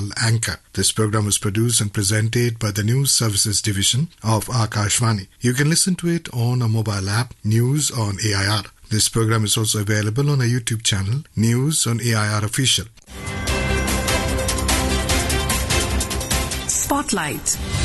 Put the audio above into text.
channel Anchor. This program was produced and presented by the News Services Division of Akashvani. You can listen to it on a mobile app, News on AIR. This program is also available on a YouTube channel, News on AIR Official. Spotlight.